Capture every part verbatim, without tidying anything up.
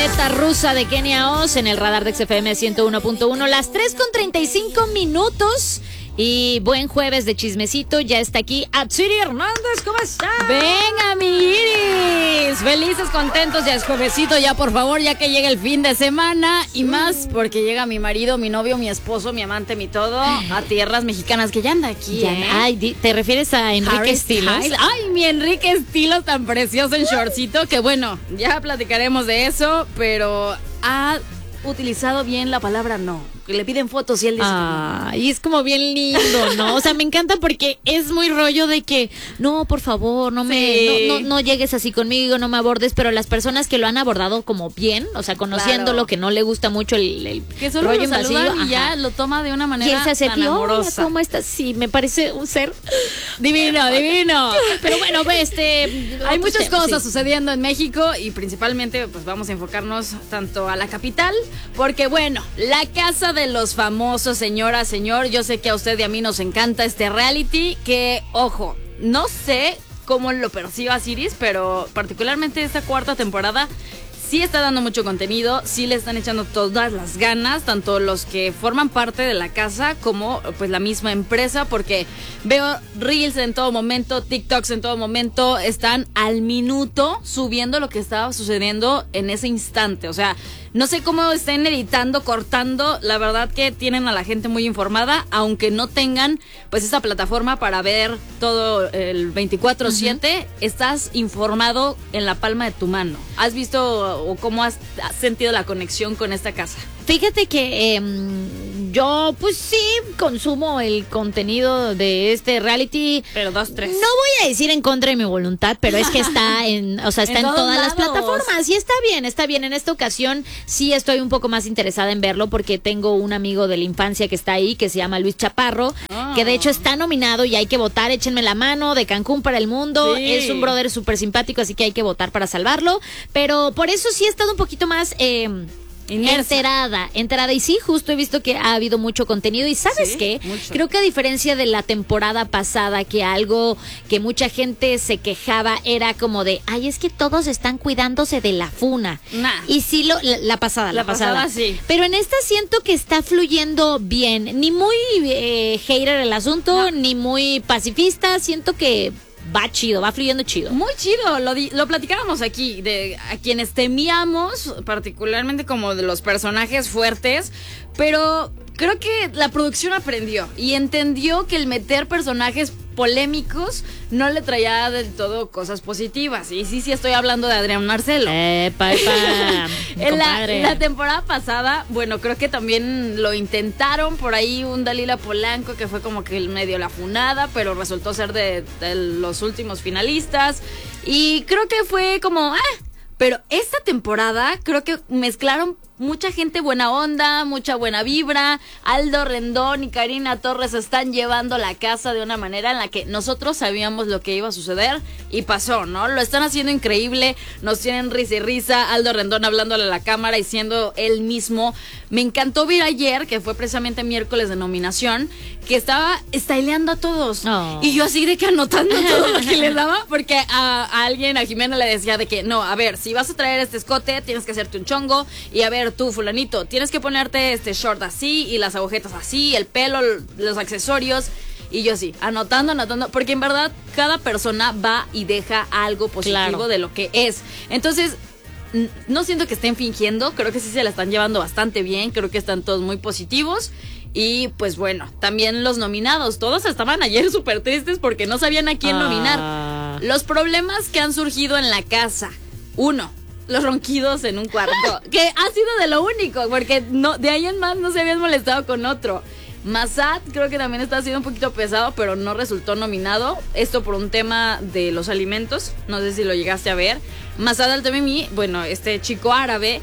ruleta rusa de Kenia Oz en el radar de X F M ciento uno punto uno, las tres con treinta y cinco minutos. Y buen jueves de chismecito, ya está aquí Atsiri Hernández, ¿cómo estás? Venga, mi Iris, felices, contentos, ya es juevesito, ya por favor, ya que llega el fin de semana y más porque llega mi marido, mi novio, mi esposo, mi amante, mi todo, a tierras mexicanas, que ya anda aquí, ya, ¿eh? Ay, ¿te refieres a Enrique Harry Estilos? Styles. Ay, mi Enrique Estilos tan precioso en shortcito, que bueno, ya platicaremos de eso, pero ha utilizado bien la palabra no. Le piden fotos y él dice ah, y es como bien lindo, ¿no? O sea, me encanta porque es muy rollo de que no, por favor, no me sí. no, no, no llegues así conmigo, no me abordes, pero las personas que lo han abordado como bien, o sea, conociéndolo, claro. que no le gusta mucho el, el que solo rollo lo saludan invasivo, y ya ajá. lo toma de una manera y él se hace tan aquí, amorosa. hola, ¿cómo estás? Sí, me parece un ser divino, divino. Pero bueno, este hay muchas temas, cosas sí. sucediendo en México y principalmente pues vamos a enfocarnos tanto a la capital, porque bueno, la casa de los famosos, señora, señor, yo sé que a usted y a mí nos encanta este reality, que ojo, no sé cómo lo perciba Iris, pero particularmente esta cuarta temporada sí está dando mucho contenido, sí le están echando todas las ganas, tanto los que forman parte de la casa como pues la misma empresa, porque veo reels en todo momento, TikToks en todo momento, están al minuto subiendo lo que estaba sucediendo en ese instante, o sea, no sé cómo estén editando, cortando, la verdad que tienen a la gente muy informada, aunque no tengan pues esa plataforma para ver todo el veinticuatro siete, uh-huh. Estás informado en la palma de tu mano. ¿Has visto o cómo has, has sentido la conexión con esta casa? Fíjate que eh, yo pues sí consumo el contenido de este reality. Pero dos, tres. No voy a decir en contra de mi voluntad, pero es que está en, o sea, está en, en todas lados. las plataformas y está bien, está bien. En esta ocasión sí estoy un poco más interesada en verlo porque tengo un amigo de la infancia que está ahí, que se llama Luis Chaparro, oh. que de hecho está nominado y hay que votar, échenme la mano, de Cancún para el mundo. Sí. Es un brother súper simpático, así que hay que votar para salvarlo. Pero por eso sí he estado un poquito más... Eh, Enterada, enterada y sí, justo he visto que ha habido mucho contenido y ¿sabes sí, qué? Mucho. Creo que a diferencia de la temporada pasada, que algo que mucha gente se quejaba era como de, ay, es que todos están cuidándose de la funa. Nah. Y sí, lo, la, la pasada, la, la pasada. pasada sí. Pero en esta siento que está fluyendo bien, ni muy eh, hater el asunto, no. ni muy pacifista, siento que... va chido, va fluyendo chido. Muy chido, lo, di- lo platicábamos aquí, de a quienes temíamos, particularmente como de los personajes fuertes, pero creo que la producción aprendió y entendió que el meter personajes polémicos no le traía del todo cosas positivas. Y sí, sí estoy hablando de Adrián Marcelo. Eh, pa, pa, en la, la temporada pasada, bueno, creo que también lo intentaron por ahí un Dalila Polanco, que fue como que medio la funada, pero resultó ser de, de los últimos finalistas. Y creo que fue como, ah, pero esta temporada creo que mezclaron mucha gente buena onda, mucha buena vibra. Aldo Rendón y Karina Torres están llevando la casa de una manera en la que nosotros sabíamos lo que iba a suceder y pasó, ¿no? Lo están haciendo increíble, nos tienen risa y risa. Aldo Rendón hablándole a la cámara y siendo él mismo. Me encantó ver ayer, que fue precisamente miércoles de nominación, que estaba styleando a todos. Oh. Y yo así de que anotando todo lo que le daba, porque a, a alguien, a Jimena le decía de que, no, a ver, si vas a traer este escote, tienes que hacerte un chongo, y a ver, tú, fulanito, tienes que ponerte este short así, y las agujetas así, el pelo, los accesorios, y yo así, anotando, anotando, porque en verdad cada persona va y deja algo positivo claro. de lo que es. Entonces, no siento que estén fingiendo, creo que sí se la están llevando bastante bien, creo que están todos muy positivos. Y pues bueno, también los nominados, todos estaban ayer súper tristes porque no sabían a quién ah. nominar. Los problemas que han surgido en la casa. Uno, los ronquidos en un cuarto, que ha sido de lo único, porque no, de ahí en más no se habían molestado con otro. Massad creo que también está siendo un poquito pesado, pero no resultó nominado. Esto por un tema de los alimentos, no sé si lo llegaste a ver. Massad Al-Tamimi, bueno, este chico árabe,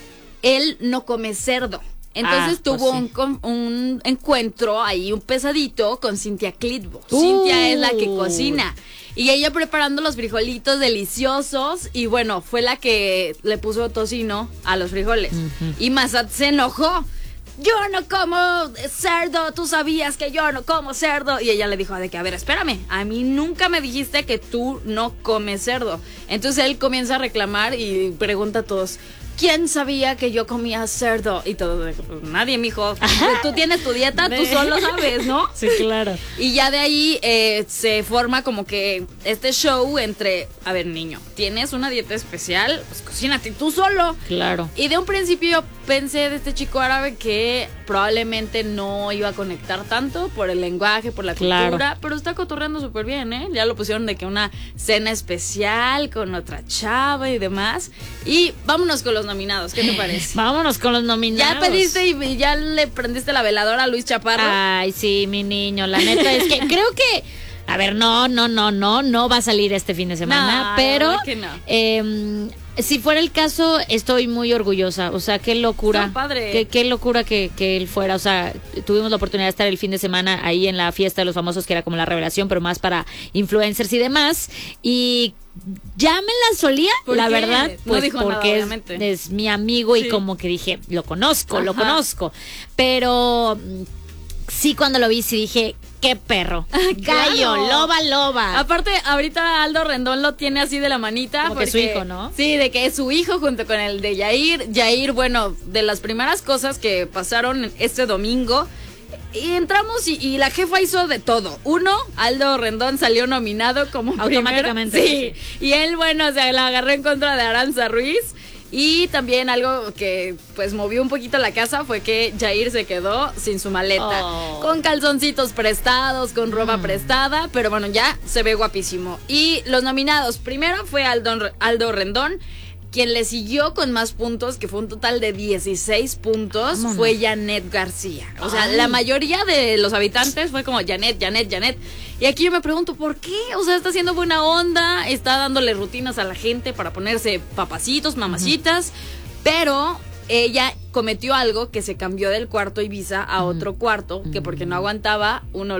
él no come cerdo. Entonces ah, tuvo pues sí. un, un encuentro ahí, un pesadito con Cintia Clitbo. Uh. Cintia es la que cocina. Y ella preparando los frijolitos deliciosos. Y bueno, fue la que le puso tocino a los frijoles. Uh-huh. Y Massad se enojó. Yo no como cerdo, tú sabías que yo no como cerdo. Y ella le dijo de que, a ver, espérame, a mí nunca me dijiste que tú no comes cerdo. Entonces él comienza a reclamar y pregunta a todos, ¿quién sabía que yo comía cerdo? Y todo, nadie, mijo. Tú tienes tu dieta, tú solo sabes, ¿no? Sí, claro. Y ya de ahí eh, se forma como que este show entre, a ver, niño, tienes una dieta especial, pues cocínate tú solo. Claro. Y de un principio yo pensé de este chico árabe que probablemente no iba a conectar tanto por el lenguaje, por la cultura, claro. Pero está cotorreando súper bien, ¿eh? Ya lo pusieron de que una cena especial con otra chava y demás. Y vámonos con los nominados, ¿qué te parece? Vámonos con los nominados. ¿Ya pediste y ya le prendiste la veladora a Luis Chaparro? Ay, sí, mi niño, la neta es que creo que, a ver, no, no, no, no, no va a salir este fin de semana, no, pero que no. eh, si fuera el caso, estoy muy orgullosa, o sea, qué locura, no, padre. Qué, qué locura que, que él fuera, o sea, tuvimos la oportunidad de estar el fin de semana ahí en la fiesta de los famosos, que era como la revelación, pero más para influencers y demás, y ya me la solía, la qué? verdad, pues no dijo porque nada, es, es mi amigo y sí. Como que dije, lo conozco, Ajá. lo conozco, pero sí, cuando lo vi sí dije, qué perro, claro. gallo, loba, loba. Aparte, ahorita Aldo Rendón lo tiene así de la manita. Como porque, que su hijo, ¿no? Sí, de que es su hijo junto con el de Yair. Yair, bueno, de las primeras cosas que pasaron este domingo, y entramos y, y la jefa hizo de todo. Uno, Aldo Rendón salió nominado como automáticamente. Primero, sí. Y él, bueno, se la agarró en contra de Aranza Ruiz. Y también algo que pues movió un poquito la casa fue que Yair se quedó sin su maleta, oh. con calzoncitos prestados, con ropa mm. prestada, pero bueno, ya se ve guapísimo. Y los nominados, primero fue Aldo, Aldo Rendón. Quien le siguió con más puntos, que fue un total de dieciséis puntos, Vámonos. fue Janet García. O sea, Ay. la mayoría de los habitantes fue como Janet, Janet, Janet. Y aquí yo me pregunto, ¿por qué? O sea, está haciendo buena onda, está dándole rutinas a la gente para ponerse papacitos, mamacitas, uh-huh. pero ella cometió algo que se cambió del cuarto Ibiza a otro uh-huh. cuarto, que porque no aguantaba uno